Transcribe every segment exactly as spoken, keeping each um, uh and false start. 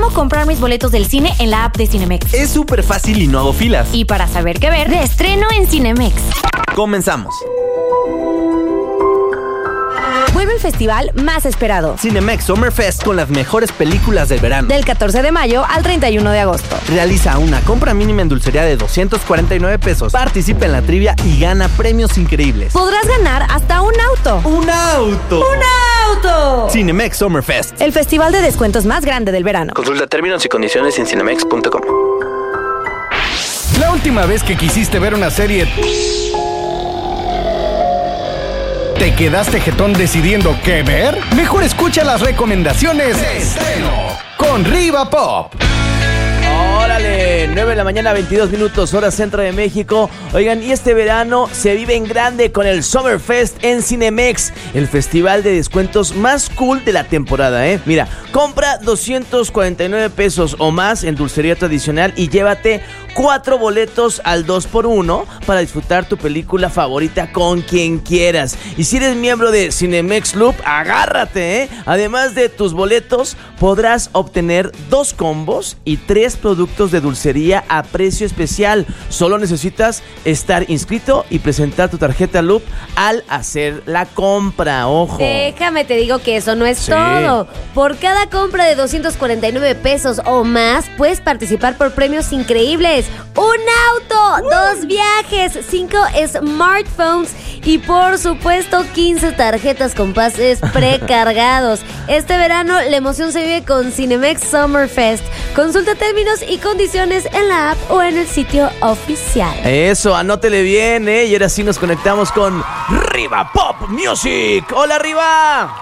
Amo comprar mis boletos del cine en la app de Cinemex. Es súper fácil y no hago filas. Y para saber qué ver, de estreno en Cinemex. Comenzamos. Vuelve el festival más esperado. Cinemex Summer Fest con las mejores películas del verano. Del catorce de mayo al treinta y uno de agosto. Realiza una compra mínima en dulcería de doscientos cuarenta y nueve pesos. Participa en la trivia y gana premios increíbles. Podrás ganar hasta un auto. ¡Un auto! ¡Un auto! Cinemex Summer Fest. El festival de descuentos más grande del verano. Consulta términos y condiciones en cinemex punto com. La última vez que quisiste ver una serie, ¿te quedaste jetón decidiendo qué ver? Mejor escucha las recomendaciones de estreno con Riva Pop. ¡Órale! nueve de la mañana, veintidós minutos, hora centro de México. Oigan, y este verano se vive en grande con el Summer Fest en Cinemex, el festival de descuentos más cool de la temporada, ¿eh? Mira, compra doscientos cuarenta y nueve pesos o más en dulcería tradicional y llévate cuatro boletos al dos por uno para disfrutar tu película favorita con quien quieras. Y si eres miembro de Cinemex Loop, agárrate, ¿eh? Además de tus boletos, podrás obtener dos combos y tres productos de dulcería a precio especial. Solo necesitas estar inscrito y presentar tu tarjeta Loop al hacer la compra. ¡Ojo! Déjame te digo que eso no es Sí. todo. Por cada compra de doscientos cuarenta y nueve pesos o más, puedes participar por premios increíbles. Un auto, dos viajes, cinco smartphones y por supuesto quince tarjetas con pases precargados. Este verano la emoción se vive con Cinemex Summer Fest. Consulta términos y condiciones en la app o en el sitio oficial. Eso, anótele bien, ¿eh? Y ahora sí nos conectamos con Riva Pop Music. ¡Hola, Riva!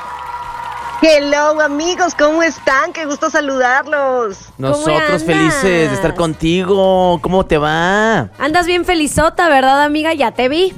Hello amigos, ¿cómo están? Qué gusto saludarlos. Nosotros andas? felices de estar contigo. ¿Cómo te va? Andas bien felizota, ¿verdad, amiga? Ya te vi.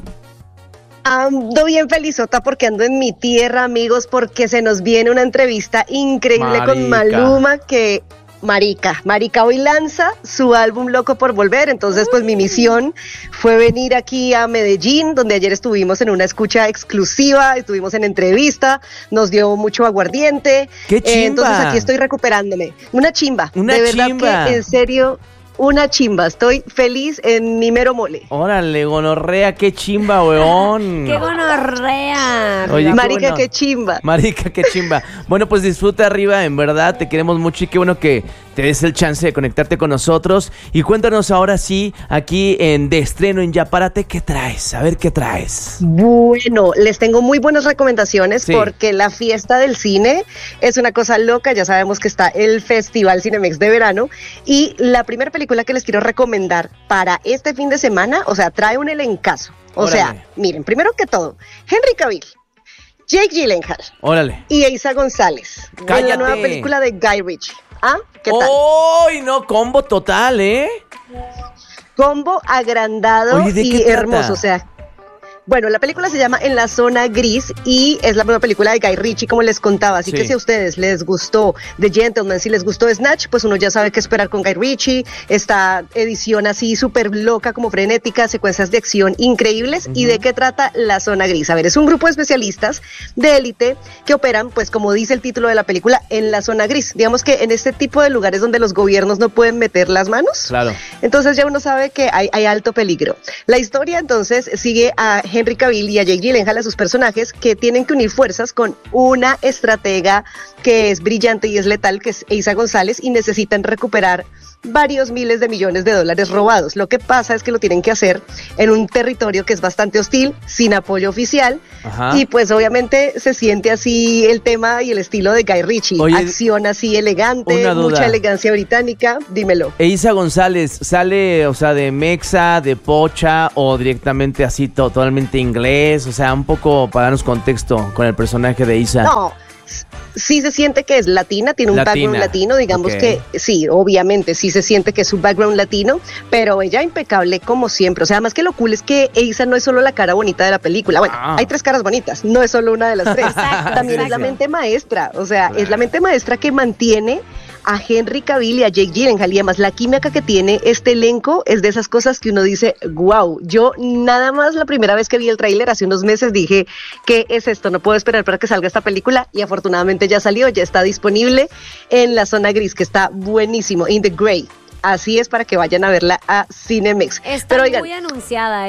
Ando bien felizota porque ando en mi tierra, amigos, porque se nos viene una entrevista increíble Marica. con Maluma que... Marica, Marica hoy lanza su álbum Loco por Volver, entonces pues mi misión fue venir aquí a Medellín, donde ayer estuvimos en una escucha exclusiva, estuvimos en entrevista, nos dio mucho aguardiente. ¡Qué chimba! Eh, entonces aquí estoy recuperándome. Una chimba, Una de verdad chimba. que en serio... Una chimba, estoy feliz en mi mero mole. Órale, gonorrea, qué chimba, weón. ¡Qué gonorrea! Oye, qué Marica, bueno. qué chimba. Marica, qué chimba. Bueno, pues disfruta arriba, en verdad, te queremos mucho y qué bueno que te des el chance de conectarte con nosotros. Y cuéntanos ahora sí, aquí en De Estreno en Ya Párate, ¿qué traes? A ver, ¿qué traes? Bueno, les tengo muy buenas recomendaciones Sí. porque la fiesta del cine es una cosa loca. Ya sabemos que está el Festival Cinemex de verano y la primera película que les quiero recomendar para este fin de semana, o sea, trae un elencazo. O Órale. sea, miren, primero que todo, Henry Cavill, Jake Gyllenhaal Órale. y Eiza González en ¡Cállate! la nueva película de Guy Ritchie. ¿Ah? ¿Qué tal? ¡Uy, no! Combo total, ¿eh? Combo agrandado Oye, ¿de y qué trata? hermoso, o sea. Bueno, la película se llama En la Zona Gris y es la nueva película de Guy Ritchie, como les contaba. Así Sí. que si a ustedes les gustó The Gentleman, si les gustó Snatch, pues uno ya sabe qué esperar con Guy Ritchie. Esta edición así súper loca, como frenética, secuencias de acción increíbles. ¿Y de qué trata La Zona Gris? A ver, es un grupo de especialistas de élite que operan, pues como dice el título de la película, en la zona gris. Digamos que en este tipo de lugares donde los gobiernos no pueden meter las manos. Claro. Entonces ya uno sabe que hay, hay alto peligro. La historia entonces sigue a Henry Cavill y a Jake Gyllenhaal, a sus personajes, que tienen que unir fuerzas con una estratega que es brillante y es letal, que es Eiza González, y necesitan recuperar varios miles de millones de dólares robados. Lo que pasa es que lo tienen que hacer en un territorio que es bastante hostil, sin apoyo oficial, Ajá. y pues obviamente se siente así el tema y el estilo de Guy Ritchie. Oye, acción así elegante, una duda. mucha elegancia británica, dímelo. Eiza González, ¿sale, o sea, de mexa, de pocha o directamente así to- totalmente inglés? O sea, un poco para darnos contexto con el personaje de Eiza. No, sí se siente que es latina, tiene un Latina, background latino, digamos ok. que sí, obviamente sí se siente que es un background latino, pero ella impecable como siempre. O sea, además que lo cool es que Eiza no es solo la cara bonita de la película. Bueno, Ah. hay tres caras bonitas, no es solo una de las tres. Exacto, También es la exacto. mente maestra, o sea, es la mente maestra que mantiene a Henry Cavill y a Jake Gyllenhaal, y además la química que tiene este elenco es de esas cosas que uno dice, wow, yo nada más la primera vez que vi el tráiler hace unos meses dije, ¿qué es esto? No puedo esperar para que salga esta película, y afortunadamente ya salió, ya está disponible en la zona gris, que está buenísimo, In the Grey. Así es, para que vayan a verla a Cinemex. Está Pero, oigan, muy anunciada, ¿eh?